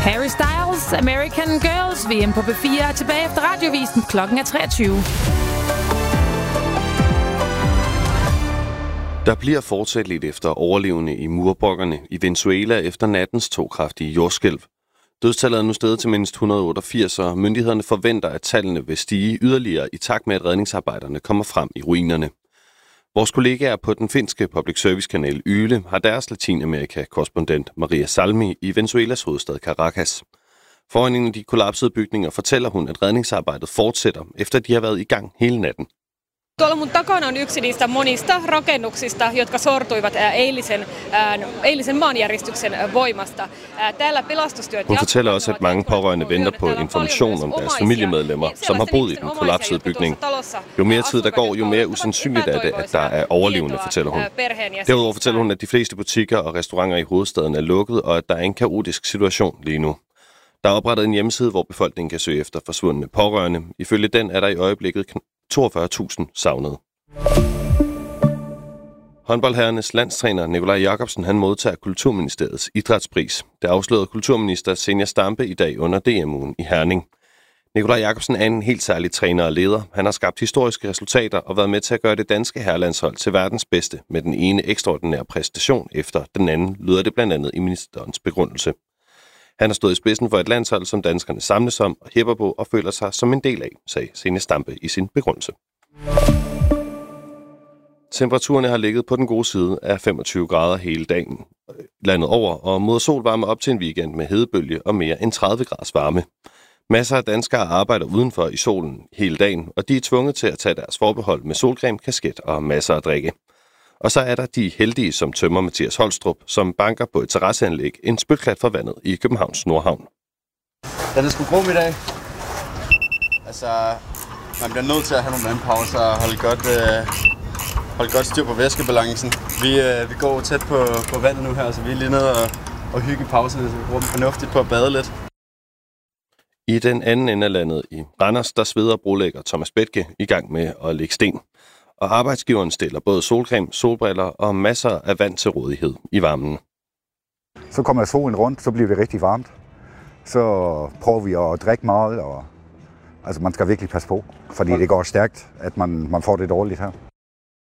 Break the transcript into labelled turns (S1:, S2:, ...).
S1: Harry Styles, American Girls, VM på P4 er tilbage efter radiovisen. Klokken er 23.
S2: Der bliver fortsat lidt efter overlevende i murbrokkerne i Venezuela efter nattens 2 kraftige jordskælv. Dødstallet er nu steget til mindst 188, og myndighederne forventer, at tallene vil stige yderligere i takt med, at redningsarbejderne kommer frem i ruinerne. Vores kollegaer på den finske public service-kanal Yle har deres Latinamerika-korrespondent Maria Salmi i Venezuelas hovedstad Caracas. Foran en af de kollapsede bygninger fortæller hun, at redningsarbejdet fortsætter, efter de har været i gang hele natten.
S3: Tuolla mun takana on yksi niistä monista rakennuksista, jotka sortuivat eilisen maanjäristyksen voimasta. Täällä pelastustyöt.
S2: Hun fortæller også, at mange pårørende venter på information om deres familiemedlemmer, som har boet i den kollapsede bygning. Jo mere tid der går, jo mere usandsynligt er det, at der er overlevende, fortæller hun. Derudover fortæller hun, at de fleste butikker og restauranter i hovedstaden er lukket, og at der er en kaotisk situation lige nu. Der er oprettet en hjemmeside, hvor befolkningen kan søge efter forsvundne pårørende. Ifølge den er der i øjeblikket 42.000 savnede. Håndboldherrenes landstræner Nikolaj Jakobsen han modtager Kulturministeriets idrætspris. Det afslørede kulturminister Zenia Stampe i dag under DM-ugen i Herning. Nikolaj Jakobsen er en helt særlig træner og leder. Han har skabt historiske resultater og været med til at gøre det danske herrelandshold til verdens bedste med den ene ekstraordinære præstation efter den anden, lyder det blandt andet i ministerens begrundelse. Han har stået i spidsen for et landshold, som danskerne samles om og hæpper på og føler sig som en del af, sagde Zenia Stampe i sin begrundelse. Temperaturerne har ligget på den gode side af 25 grader hele dagen landet over, og mod sol varmer op til en weekend med hedebølge og mere end 30 graders varme. Masser af danskere arbejder udenfor i solen hele dagen, og de er tvunget til at tage deres forbehold med solcreme, kasket og masser af drikke. Og så er der de heldige, som tømmer Mathias Holstrup, som banker på et terrasseanlæg en spytklat fra vandet i Københavns Nordhavn.
S4: Den er sgu grum i dag. Altså, man bliver nødt til at have nogle vandpauser og holde godt styr på væskebalancen. Vi går tæt på vandet nu her, så vi er lige nede og hygge pauserne, så vi bruger dem fornuftigt på at bade lidt.
S2: I den anden ende af landet i Randers, der sveder brolægger Thomas Bethke i gang med at lægge sten. Og arbejdsgiveren stiller både solcreme, solbriller og masser af vand til rådighed i varmen.
S5: Så kommer solen rundt, så bliver det rigtig varmt. Så prøver vi at drikke meget, og altså man skal virkelig passe på, fordi det går stærkt, at man får det dårligt her.